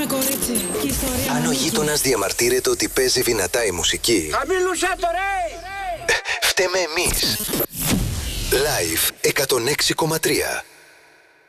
Αν ο γείτονας διαμαρτύρεται ότι παίζει δυνατά η μουσική, χαμήλωσέ το ρε! φταίμε εμείς. Live 106,3.